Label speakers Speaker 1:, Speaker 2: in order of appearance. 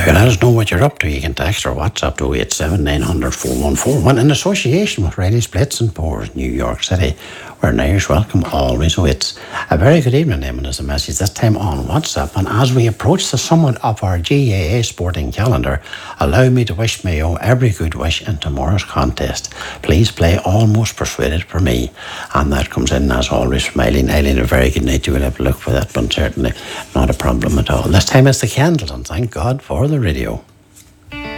Speaker 1: let us know what you're up to. You can text or WhatsApp to 087 900 414. Well, in association with Riley's Blitz and Pours, New York City, we're an Irish welcome always. So it's a very good evening, Eamon, as a message this time on WhatsApp. And as we approach the summit of our GAA sporting calendar, allow me to wish Mayo every good wish in tomorrow's contest. Please play Almost Persuaded for me. And that comes in, as always, from Eileen. Eileen, a very good night. You will have to look for that, but certainly not a problem at all. This time it's the candles, and thank God for the radio.